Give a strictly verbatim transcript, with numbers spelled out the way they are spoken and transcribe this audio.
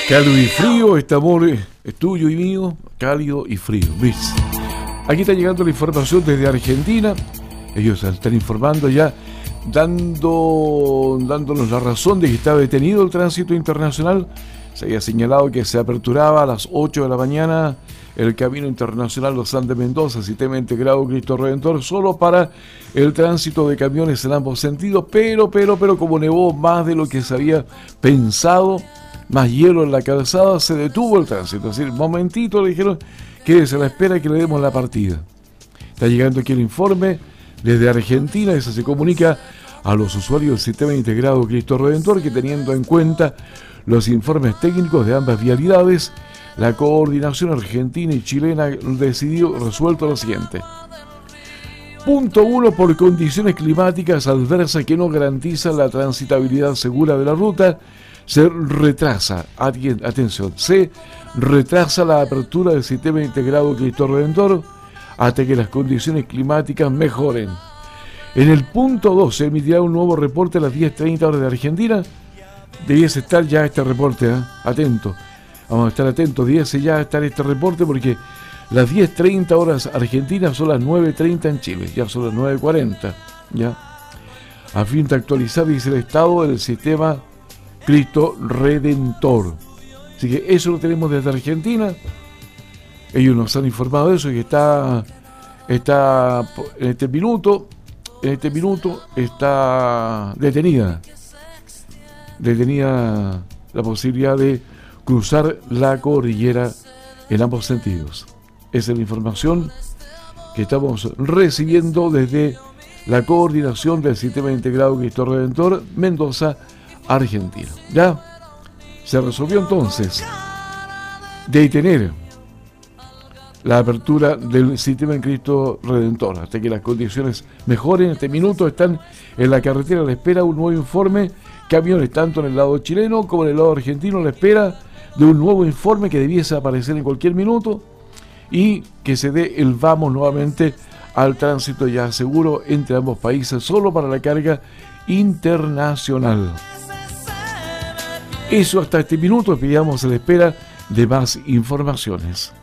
Cálido y frío, este amor es tuyo y mío, cálido y frío. ¿Ves? Aquí está llegando la información desde Argentina. Ellos están informando ya, dando, dándonos la razón de que estaba detenido el tránsito internacional. Se había señalado que se aperturaba a las ocho de la mañana el camino internacional Los Andes-Mendoza, sistema integrado Cristo Redentor, solo para el tránsito de camiones en ambos sentidos, pero, pero, pero como nevó más de lo que se había pensado, más hielo en la calzada, se detuvo el tránsito. Es decir, momentito le dijeron, quédese a la espera que le demos la partida. Está llegando aquí el informe desde Argentina, eso se comunica a los usuarios del sistema integrado Cristo Redentor, que teniendo en cuenta los informes técnicos de ambas vialidades, la coordinación argentina y chilena decidió, resuelto lo siguiente. Punto uno, por condiciones climáticas adversas que no garantizan la transitabilidad segura de la ruta, se retrasa, atención, se retrasa la apertura del sistema integrado Cristo Redentor hasta que las condiciones climáticas mejoren. En el punto dos, se emitirá un nuevo reporte a las diez treinta horas de Argentina. Debiese estar ya este reporte, ¿eh? Atento. Vamos a estar atentos, debiese ya estar este reporte porque las diez treinta horas argentinas son las nueve treinta en Chile, ya son las nueve cuarenta, ¿ya? A fin de actualizar, dice el estado del sistema Cristo Redentor. Así que eso lo tenemos desde Argentina. Ellos nos han informado de eso y que está, está en este minuto, en este minuto está detenida, detenida la posibilidad de cruzar la cordillera en ambos sentidos. Esa es la información que estamos recibiendo desde la coordinación del sistema integrado Cristo Redentor Mendoza, Argentina. Ya se resolvió entonces detener la apertura del sistema en Cristo Redentor hasta que las condiciones mejoren. En este minuto están en la carretera a la espera de un nuevo informe. Camiones tanto en el lado chileno como en el lado argentino a la espera de un nuevo informe que debiese aparecer en cualquier minuto y que se dé el vamos nuevamente al tránsito ya seguro entre ambos países solo para la carga internacional. Eso hasta este minuto, pidamos a la espera de más informaciones.